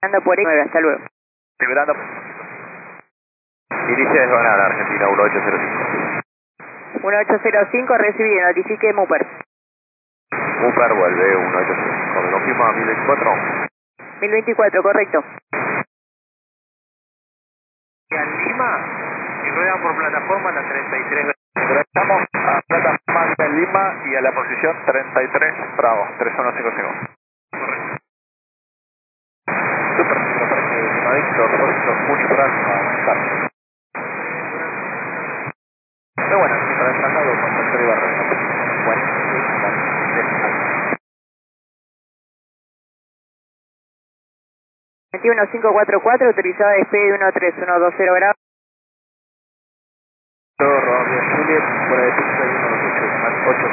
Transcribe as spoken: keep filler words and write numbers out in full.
Anda por nueve, hasta luego. Liberando. Inicia desbanada Argentina uno ocho cero cinco. uno ocho cero cinco, recibido, notifique Mupper. Mupper vuelve uno ocho cero cinco. ¿Me confirma mil veinticuatro? mil veinticuatro, correcto. A Lima y ruedan por plataforma la treinta y tres. Estamos a plataforma de Lima y a la posición treinta y tres, Bravo, tres uno cinco cinco. Correcto. Super, me parece Lima Víctor, Víctor, Junio próximo, tarde. Pero bueno, si para el traslado con Doctor Ibarra, en la posición cuarenta y seis, veintiuno mil quinientos cuarenta y cuatro, autorizada despegue de uno tres uno dos cero grados. Todo Romeo Juliet, fuera de pista y uno dos ocho